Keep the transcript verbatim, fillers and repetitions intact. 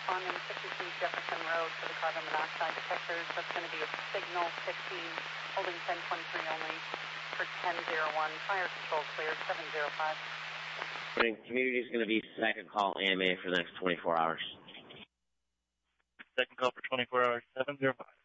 responding fifty-two Jefferson Road for the carbon monoxide detectors. That's going to be a signal fifteen, holding ten twenty-three only for ten oh one. Fire control clear, seven oh five. Community is going to be second call A M A for the next twenty-four hours. Second call for twenty-four hours, seven oh five.